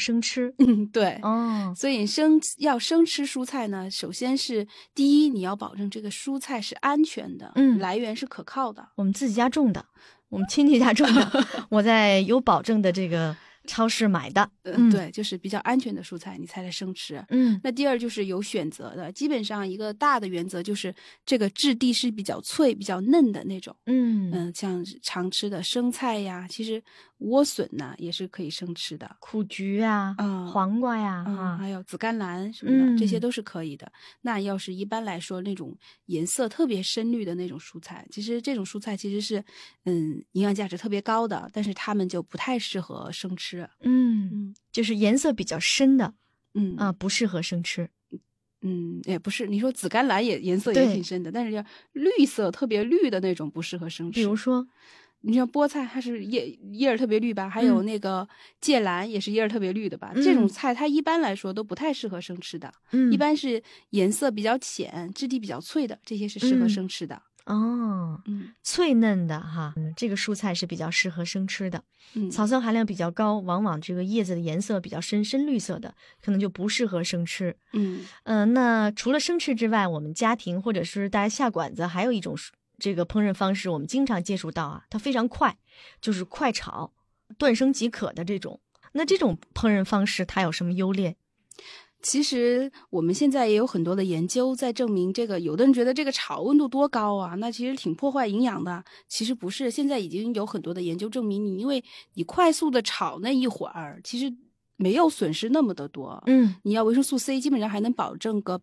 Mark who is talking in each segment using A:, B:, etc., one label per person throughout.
A: 生吃。
B: 对，所以要生吃蔬菜呢，首先是第一，你要保证这个蔬菜是安全的，来源是可靠的。
A: 我们自己家种的，我们亲戚家种的，我在有保证的这个超市买的。
B: 对，就是比较安全的蔬菜你才来生吃。那第二就是有选择的，基本上一个大的原则就是这个质地是比较脆比较嫩的那种。像常吃的生菜呀，其实莴笋呢也是可以生吃的，
A: 苦菊啊，黄瓜呀，
B: 还有紫甘蓝什么的，这些都是可以的。那要是一般来说那种颜色特别深绿的那种蔬菜，其实这种蔬菜其实是营养价值特别高的，但是它们就不太适合生吃。
A: 就是颜色比较深的，不适合生吃。
B: 也不是，你说紫甘蓝也颜色也挺深的，但是要绿色特别绿的那种不适合生吃。
A: 比如说，
B: 你像菠菜，它是叶儿特别绿吧？还有那个芥蓝也是叶儿特别绿的吧？这种菜它一般来说都不太适合生吃的。一般是颜色比较浅、质地比较脆的，这些是适合生吃的。
A: 脆嫩的哈，这个蔬菜是比较适合生吃的。草酸含量比较高，往往这个叶子的颜色比较深绿色的，可能就不适合生吃。那除了生吃之外，我们家庭或者是大家下馆子，还有一种这个烹饪方式，我们经常接触到啊，它非常快，就是快炒，断生即可的这种。那这种烹饪方式它有什么优劣？
B: 其实我们现在也有很多的研究在证明这个，有的人觉得这个炒温度多高啊，那其实挺破坏营养的。其实不是，现在已经有很多的研究证明，因为你快速的炒那一会儿，其实没有损失那么的多。你要维生素 C 基本上还能保证个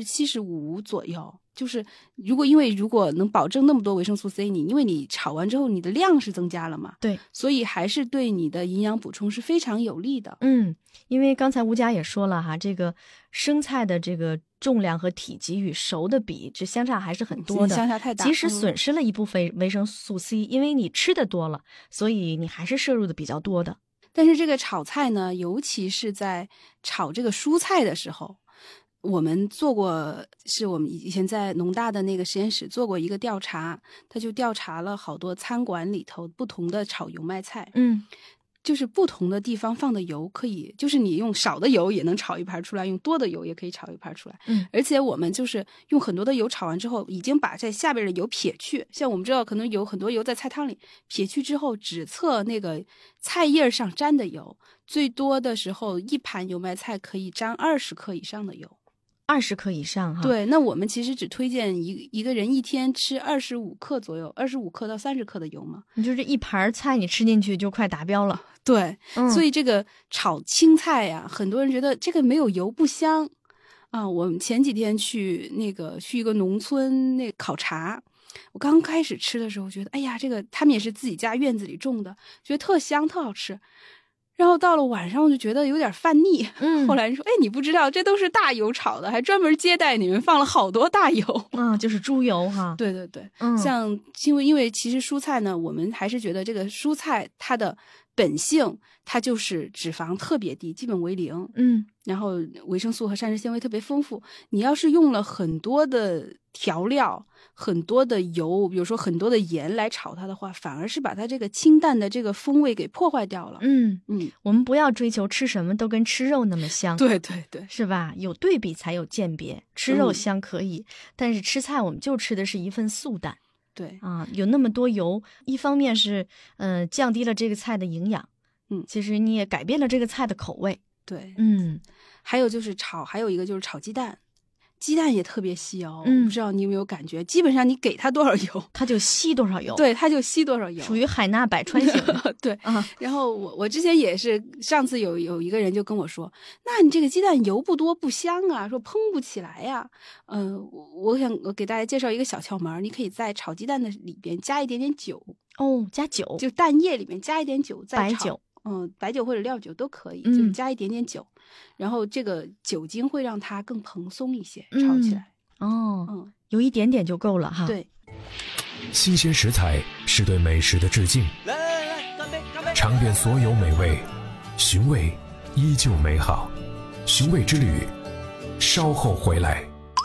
B: 75%左右。就是如果能保证那么多维生素 C， 因为你炒完之后你的量是增加了嘛，
A: 对，
B: 所以还是对你的营养补充是非常有利的。
A: 因为刚才吴佳也说了哈，这个生菜的这个重量和体积与熟的比，这相差还是很多的，
B: 相差太大，
A: 即使损失了一部分维生素 C，因为你吃的多了，所以你还是摄入的比较多的。
B: 但是这个炒菜呢，尤其是在炒这个蔬菜的时候，我们以前在农大的那个实验室做过一个调查，他就调查了好多餐馆里头不同的炒油麦菜。就是不同的地方放的油可以，就是你用少的油也能炒一盘出来，用多的油也可以炒一盘出来。而且我们就是用很多的油炒完之后，已经把在下边的油撇去。像我们知道可能有很多油在菜汤里，撇去之后只测那个菜叶上沾的油，最多的时候一盘油麦菜可以沾20克以上的油。
A: 20克以上哈。
B: 对，那我们其实只推荐一个人一天吃25克左右，25克到30克的油嘛。
A: 你就这一盘菜你吃进去就快达标了。
B: 对，所以这个炒青菜呀，很多人觉得这个没有油不香啊。我们前几天去一个农村考察，我刚开始吃的时候觉得，哎呀，这个他们也是自己家院子里种的，觉得特香特好吃。然后到了晚上我就觉得有点犯腻。后来人说，哎，你不知道这都是大油炒的，还专门接待你们放了好多大油。
A: 就是猪油哈。
B: 对对对，像因为其实蔬菜呢，我们还是觉得这个蔬菜它的本性它就是脂肪特别低，基本为零。然后维生素和膳食纤维特别丰富。你要是用了很多的调料、很多的油，比如说很多的盐来炒它的话，反而是把它这个清淡的这个风味给破坏掉了。
A: 我们不要追求吃什么都跟吃肉那么香。
B: 对对对，
A: 是吧？有对比才有鉴别。吃肉香可以，但是吃菜我们就吃的是一份素淡。
B: 对
A: 有那么多油，一方面是降低了这个菜的营养，其实你也改变了这个菜的口味。
B: 对，还有一个就是炒鸡蛋，鸡蛋也特别吸油。不知道你有没有感觉，基本上你给它多少油，
A: 它就吸多少油。
B: 对，它就吸多少油，
A: 属于海纳百川型的。
B: 对然后我之前也是，上次有一个人就跟我说，那你这个鸡蛋油不多不香啊，说烹不起来呀。我想给大家介绍一个小窍门，你可以在炒鸡蛋的里边加一点点酒。
A: 加酒，
B: 就蛋液里面加一点酒再炒。
A: 白酒。
B: 白酒或者料酒都可以，就是加一点点酒，然后这个酒精会让它更蓬松一些，炒起来。
A: 有一点点就够了哈。
B: 对，
C: 新鲜食材是对美食的致敬。
D: 来，干杯！
C: 尝遍所有美味，寻味依旧美好。寻味之旅，稍后回来。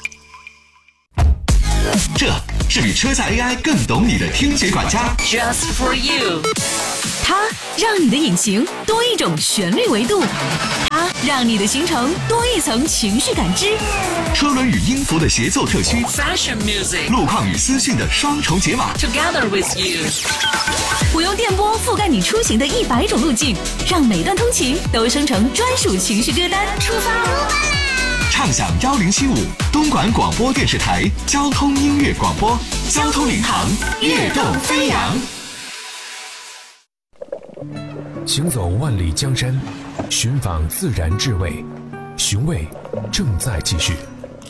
D: 这是比车载 AI 更懂你的听觉管家
E: ，Just for you。它让你的引擎多一种旋律维度，它让你的行程多一层情绪感知。
D: 车轮与音符的协奏特区
F: Fashion Music，
D: 路况与思绪的双重解码
F: Together with you。
E: 我用电波覆盖你出行的100种路径，让每段通勤都生成专属情绪歌单。出发啦！
D: 畅享1075东莞广播电视台交通音乐广播，交通领航，跃动飞扬。
C: 行走万里江山，寻访自然智慧，寻味正在继续。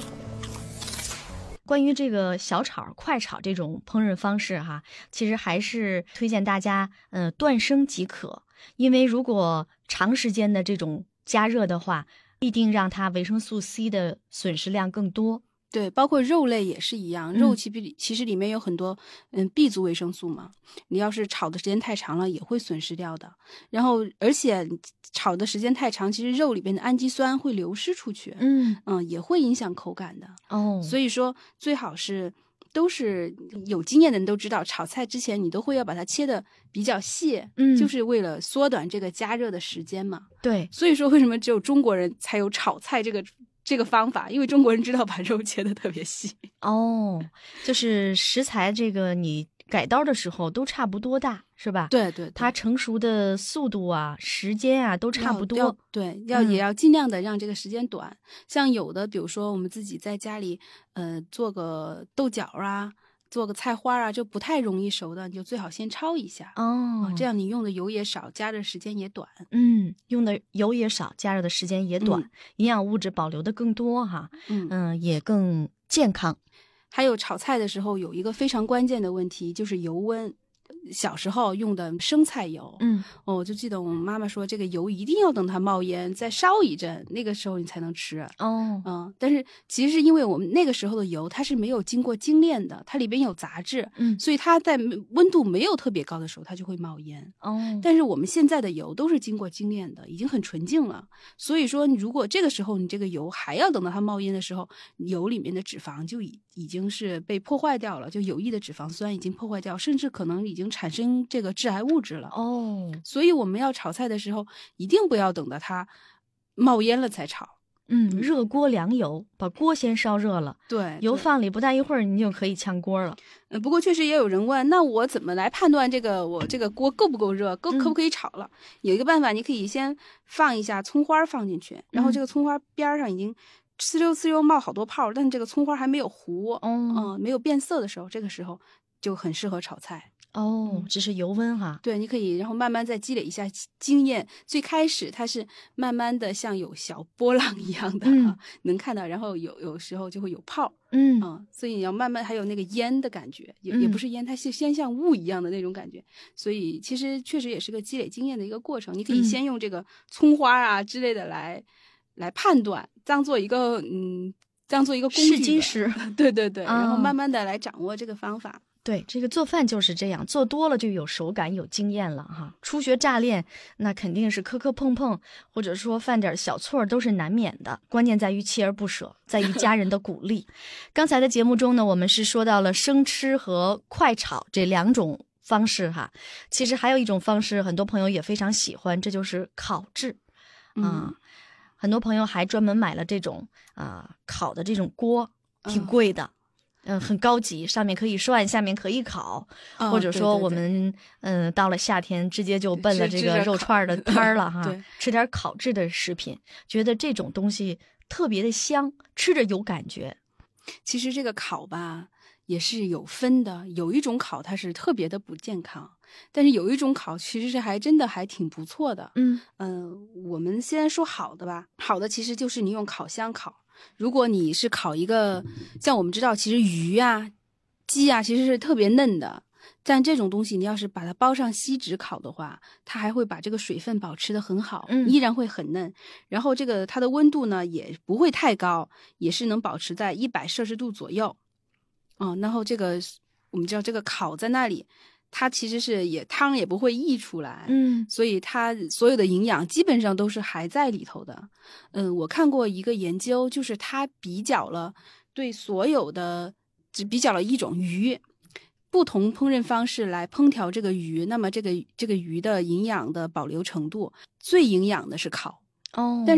A: 关于这个小炒、快炒这种烹饪方式哈，其实还是推荐大家断生即可，因为如果长时间的这种加热的话，必定让它维生素 C 的损失量更多。
B: 对，包括肉类也是一样，肉其实里面有很多B 族维生素嘛，你要是炒的时间太长了也会损失掉的。然后而且炒的时间太长，其实肉里边的氨基酸会流失出去，也会影响口感的。所以说最好是都是有经验的人都知道，炒菜之前你都会要把它切的比较细，就是为了缩短这个加热的时间嘛。
A: 对，
B: 所以说为什么只有中国人才有炒菜这个方法，因为中国人知道把肉切得特别细。
A: 就是食材这个你改刀的时候都差不多大，是吧？
B: 对对，
A: 它成熟的速度啊、时间啊都差不多。
B: 对，也要尽量的让这个时间短。像有的，比如说我们自己在家里，做个豆角啊，做个菜花啊，就不太容易熟的，你就最好先焯一下。这样你用的油也少，加热时间也短。
A: 用的油也少，加热的时间也短，营养物质保留的更多哈。也更健康。
B: 还有炒菜的时候有一个非常关键的问题，就是油温。小时候用的生菜油，我就记得我妈妈说，这个油一定要等它冒烟，再烧一阵，那个时候你才能吃。但是其实是因为我们那个时候的油它是没有经过精炼的，它里边有杂质，所以它在温度没有特别高的时候它就会冒烟。但是我们现在的油都是经过精炼的，已经很纯净了，所以说如果这个时候你这个油还要等到它冒烟的时候，油里面的脂肪就已经是被破坏掉了，就有益的脂肪酸已经破坏掉，甚至可能已经产生这个致癌物质了。所以我们要炒菜的时候一定不要等到它冒烟了才炒。
A: 热锅凉油，把锅先烧热了，
B: 对，
A: 油放里不大一会儿你就可以炝锅了。
B: 不过确实也有人问，那我怎么来判断我这个锅够不够热，可不可以炒了？有一个办法，你可以先放一下葱花放进去，然后这个葱花边上已经呲溜呲溜冒好多泡，但这个葱花还没有糊，没有变色的时候，这个时候就很适合炒菜。
A: 只是油温哈。
B: 对，你可以然后慢慢再积累一下经验。最开始它是慢慢的像有小波浪一样的，能看到，然后有时候就会有泡，所以你要慢慢还有那个烟的感觉，也不是烟，它是先像雾一样的那种感觉。所以其实确实也是个积累经验的一个过程。你可以先用这个葱花啊之类的来判断，当做一个工具
A: 试金石。
B: 对，然后慢慢的来掌握这个方法。
A: 对，这个做饭就是这样，做多了就有手感有经验了哈。初学乍练那肯定是磕磕碰碰，或者说犯点小错都是难免的，关键在于锲而不舍，在于家人的鼓励。刚才的节目中呢，我们是说到了生吃和快炒这2种方式哈。其实还有一种方式很多朋友也非常喜欢，这就是烤制。很多朋友还专门买了这种烤的这种锅，挺贵的。很高级，上面可以涮，下面可以烤，或者说我们到了夏天直接就奔了这个肉串的摊儿了哈，吃点烤制的食品，觉得这种东西特别的香，吃着有感觉。
B: 其实这个烤吧也是有分的，有一种烤它是特别的不健康，但是有一种烤其实是真的还挺不错的。我们先说好的吧，好的其实就是你用烤箱烤。如果你是烤一个，像我们知道其实鱼啊鸡啊其实是特别嫩的，但这种东西你要是把它包上锡纸烤的话，它还会把这个水分保持得很好，依然会很嫩。然后这个它的温度呢也不会太高，也是能保持在100摄氏度左右。然后这个我们知道这个烤在那里，它其实是汤也不会溢出来，所以它所有的营养基本上都是还在里头的。我看过一个研究，就是它比较了只比较了一种鱼，不同烹饪方式来烹调这个鱼，那么这个鱼的营养的保留程度，最营养的是烤。